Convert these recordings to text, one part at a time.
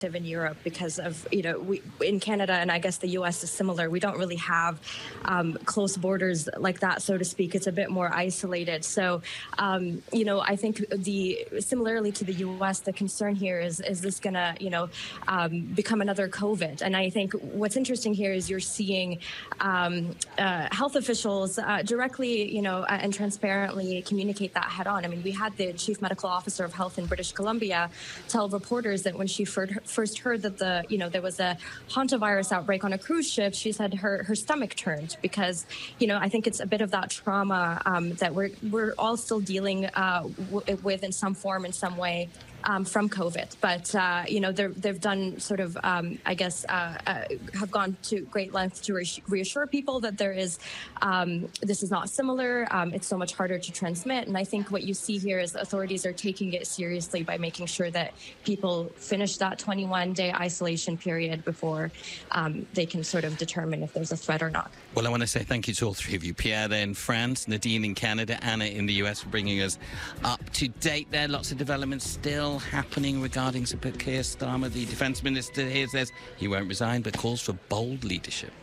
in Europe because of, we in Canada, and I guess the US is similar. We don't really have close borders like that, so to speak. It's a bit more isolated. So, I think similarly to the US, the concern here is this going to, become another COVID? And I think what's interesting here is you're seeing health officials directly, and transparently communicate that head on. I mean, we had the chief medical officer of health in British Columbia tell reporters that when she first heard that there was a hantavirus outbreak on a cruise ship, she said her stomach turned because, I think it's a bit of that trauma that we're all still dealing with in some form, in some way. From COVID, but they've done sort of, have gone to great lengths to reassure people that this is not similar. It's so much harder to transmit, and I think what you see here is authorities are taking it seriously by making sure that people finish that 21-day isolation period before they can sort of determine if there's a threat or not. Well, I want to say thank you to all three of you, Pierre there in France, Nadine in Canada, Anna in the US, for bringing us up to date there. Lots of developments still happening regarding Sir Keir Starmer. The Defence Minister here says he won't resign, but calls for bold leadership.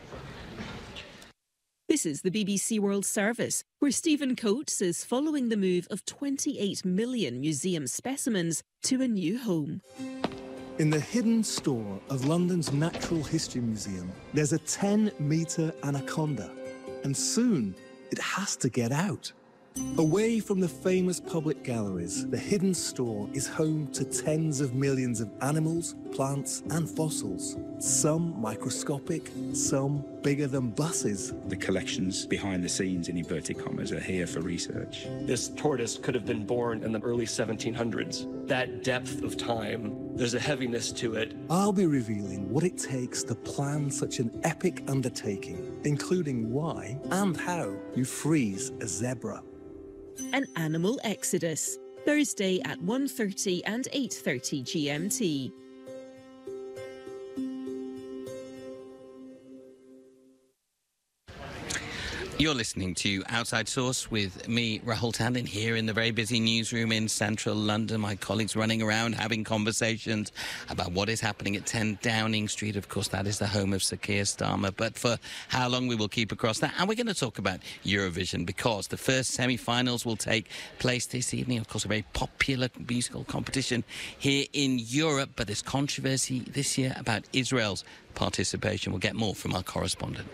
This is the BBC World Service, where Stephen Coates is following the move of 28 million museum specimens to a new home. In the hidden store of London's Natural History Museum, there's a 10-metre anaconda, and soon it has to get out. Away from the famous public galleries, the hidden store is home to tens of millions of animals, plants and fossils. Some microscopic, some bigger than buses. The collections behind the scenes, in inverted commas, are here for research. This tortoise could have been born in the early 1700s. That depth of time, there's a heaviness to it. I'll be revealing what it takes to plan such an epic undertaking, including why and how you freeze a zebra. An Animal Exodus, Thursday at 1:30 and 8:30 GMT. You're listening to Outside Source with me, Rahul Tandon, here in the very busy newsroom in central London. My colleagues running around having conversations about what is happening at 10 Downing Street. Of course, that is the home of Sir Keir Starmer. But for how long we will keep across that. And we're going to talk about Eurovision because the first semi-finals will take place this evening. Of course, a very popular musical competition here in Europe. But there's controversy this year about Israel's participation. We'll get more from our correspondent.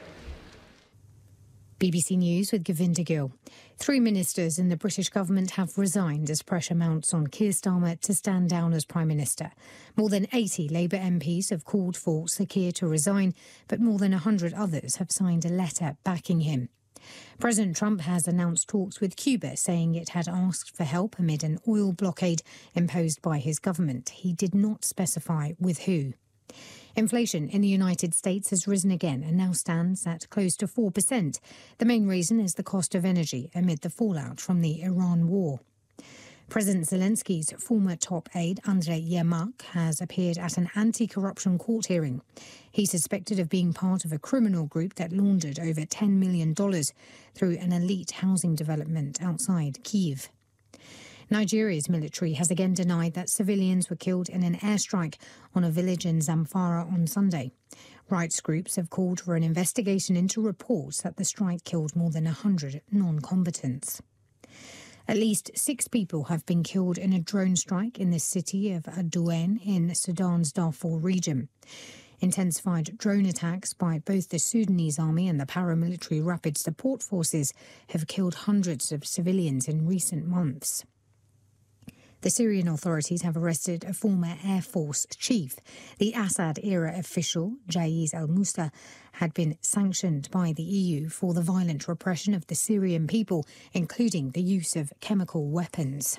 BBC News with Govinda Gill. 3 ministers in the British government have resigned as pressure mounts on Keir Starmer to stand down as Prime Minister. More than 80 Labour MPs have called for Sir Keir to resign, but more than 100 others have signed a letter backing him. President Trump has announced talks with Cuba, saying it had asked for help amid an oil blockade imposed by his government. He did not specify with who. Inflation in the United States has risen again and now stands at close to 4%. The main reason is the cost of energy amid the fallout from the Iran war. President Zelensky's former top aide, Andriy Yermak, has appeared at an anti-corruption court hearing. He's suspected of being part of a criminal group that laundered over $10 million through an elite housing development outside Kyiv. Nigeria's military has again denied that civilians were killed in an airstrike on a village in Zamfara on Sunday. Rights groups have called for an investigation into reports that the strike killed more than 100 non-combatants. At least 6 people have been killed in a drone strike in the city of Adouane in Sudan's Darfur region. Intensified drone attacks by both the Sudanese army and the paramilitary rapid support forces have killed hundreds of civilians in recent months. The Syrian authorities have arrested a former Air Force chief. The Assad-era official, Jaiz al-Musa, had been sanctioned by the EU for the violent repression of the Syrian people, including the use of chemical weapons.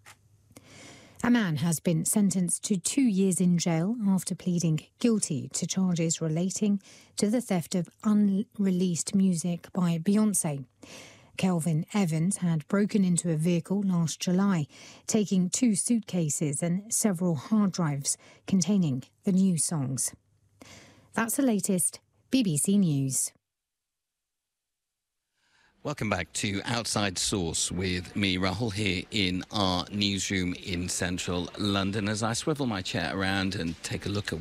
A man has been sentenced to 2 years in jail after pleading guilty to charges relating to the theft of unreleased music by Beyoncé. Kelvin Evans had broken into a vehicle last July, taking 2 suitcases and several hard drives containing the new songs. That's the latest BBC News. Welcome back to Outside Source with me, Rahul, here in our newsroom in central London as I swivel my chair around and take a look at